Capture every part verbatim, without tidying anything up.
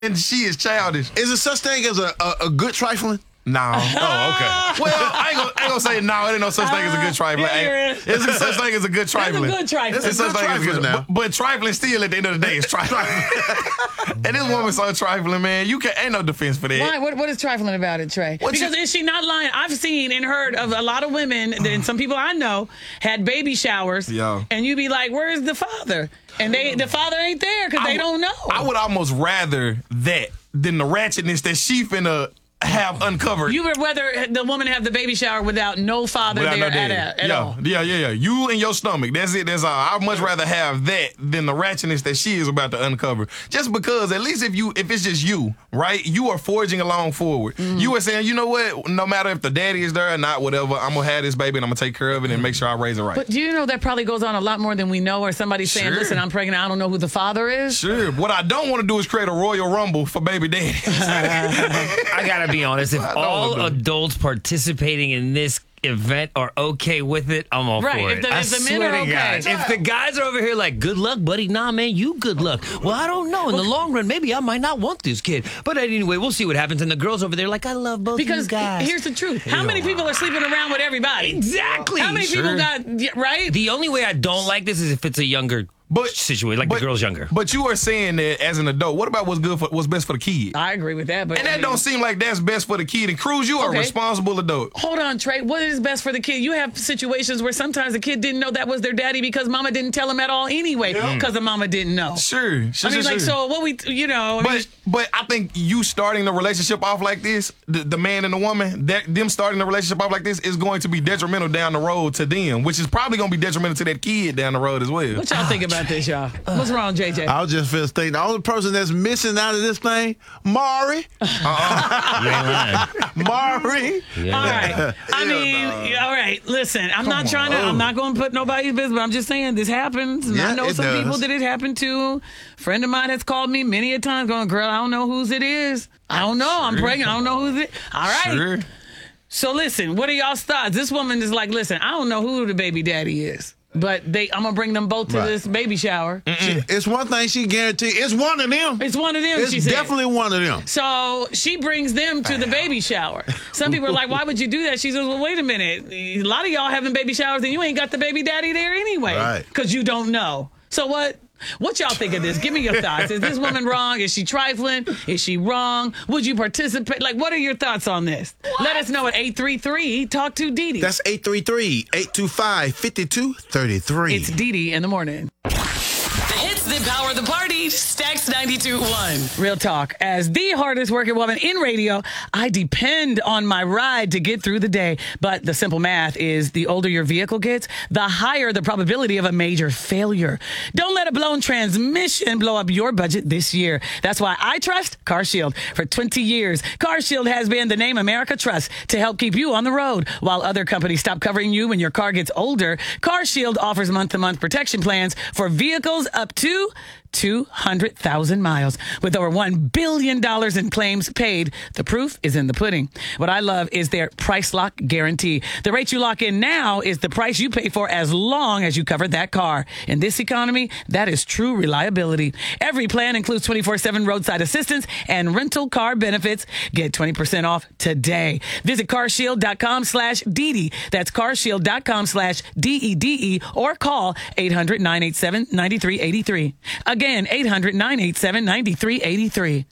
and she is childish. Is there such thing as a, a, a good trifling? No. Oh, okay. Well, I ain't gonna, I ain't gonna say no. It ain't no such thing as a good trifling. Yeah, there is. It's a such thing as a good trifling. That's a good trifling. It's such Good thing as a trifling good now. But, but trifling still at the end of the day is trifling. And this woman's so trifling, man. You can ain't no defense for that. Why? What, what is trifling about it, Trey? What because you- is she not lying? I've seen and heard of a lot of women, and some people I know, had baby showers. Yeah. And you be like, where's the father? And they the father ain't there because they I don't would- know. I would almost rather that than the ratchetness that she finna have uncovered. You would rather the woman have the baby shower without no father Without there no at, daddy. at, at yeah, all. yeah, yeah, yeah. You and your stomach. That's it. That's all. I'd much rather have that than the ratchetness that she is about to uncover. Just because, at least if you, if it's just you, right? You are forging along forward. Mm-hmm. You are saying, you know what? No matter if the daddy is there or not, whatever, I'm gonna have this baby and I'm gonna take care of it and make sure I raise it right. But do you know that probably goes on a lot more than we know? Or somebody's saying, Sure. "Listen, I'm pregnant. I don't know who the father is." Sure. What I don't want to do is create a Royal Rumble for baby daddy. I gotta be honest. If don't all wanna do it. adults participating in this event are okay with it, I'm all Right, for if it. the- I if the men swear are to okay. God. If the guys are over here like, good luck, buddy. Nah, man, you good luck. Well, I don't know. In the long run, maybe I might not want this kid. But anyway, we'll see what happens. And the girls over there like, I love both Because of you guys. here's the truth: how many people are sleeping around with everybody? Exactly. How many people Sure. got yeah, right? The only way I don't like this is if it's a younger But situation, like but- the girl's younger. But you are saying that as an adult. What about what's good for what's best for the kid? I agree with that, but And I that mean- don't seem like that's best for the kid. And Cruz, you are Okay. a responsible adult. Hold on, Trey. What is best for the kid? You have situations where sometimes the kid didn't know that was their daddy because mama didn't tell him at all anyway because the mama didn't know. Sure, sure, I mean, sure, like, sure. so what we, you know, I mean, But but I think you starting the relationship off like this, the, the man and the woman, that them starting the relationship off like this is going to be detrimental down the road to them, which is probably going to be detrimental to that kid down the road as well. what y'all think about this, y'all? What's wrong, J J? I was just feel think the only person that's missing out of this thing, Maury. You ain't lying. Maury. Yeah. All right. I mean, all right. Listen, I'm not trying to, I'm not going to put nobody's business, but I'm just saying this happens. And I Yeah, know it some does. people that it happened to. A friend of mine has called me many a time going, girl, I don't know whose it is. I don't know. I'm pregnant. I don't know who's it. All right. Sure. So listen, what are y'all's thoughts? This woman is like, listen, I don't know who the baby daddy is, but they, I'm going to bring them both to Right. this baby shower. She- it's one thing she guaranteed. It's one of them. It's one of them, It's she said. definitely one of them. So she brings them to the baby shower. Some people are like, why would you do that? She says, well, wait a minute. A lot of y'all having baby showers and you ain't got the baby daddy there anyway. Right. Because you don't know. So what? What y'all think of this? Give me your thoughts. Is this woman wrong? Is she trifling? Is she wrong? Would you participate? Like, what are your thoughts on this? Let us know at eight three three talk to Dee Dee. That's eight three three, eight two five, five two three three. It's Dee Dee in the morning. The hits that power the party. Stacks ninety-two point one. Real talk. As the hardest working woman in radio, I depend on my ride to get through the day. But the simple math is the older your vehicle gets, the higher the probability of a major failure. Don't let a blown transmission blow up your budget this year. That's why I trust CarShield. For twenty years, CarShield has been the name America trusts to help keep you on the road. While other companies stop covering you when your car gets older, CarShield offers month-to-month protection plans for vehicles up to two hundred thousand miles. With over one billion dollars in claims paid, the proof is in the pudding. What I love is their price lock guarantee. The rate you lock in now is the price you pay for as long as you cover that car. In this economy, that is true reliability. Every plan includes twenty-four seven roadside assistance and rental car benefits. Get twenty percent off today. Visit carshield.com slash DD. That's carshield.com slash D E D E or call eight hundred, nine eight seven, nine three eight three. Again, eight hundred, nine eight seven, nine three eight three.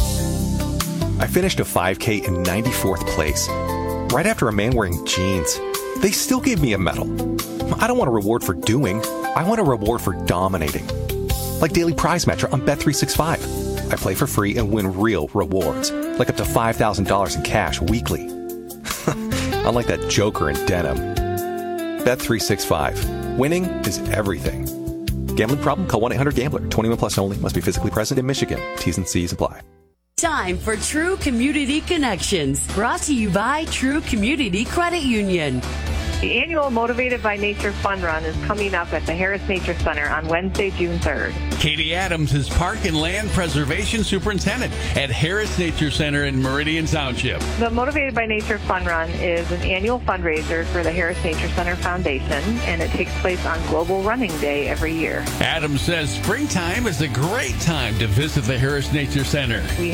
I finished a five K in ninety-fourth place, right after a man wearing jeans. They still gave me a medal. I don't want a reward for doing. I want a reward for dominating. Like Daily Prize Matcher on Bet three sixty-five. I play for free and win real rewards, like up to five thousand dollars in cash weekly. Unlike that joker in denim. Bet three sixty-five. Winning is everything. Gambling problem? Call one eight hundred gambler. twenty-one plus only. Must be physically present in Michigan. T's and C's apply. Time for True Community Connections, brought to you by True Community Credit Union. The annual Motivated by Nature Fun Run is coming up at the Harris Nature Center on Wednesday, June third. Katie Adams is Park and Land Preservation Superintendent at Harris Nature Center in Meridian Township. The Motivated by Nature Fun Run is an annual fundraiser for the Harris Nature Center Foundation, and it takes place on Global Running Day every year. Adams says springtime is a great time to visit the Harris Nature Center. We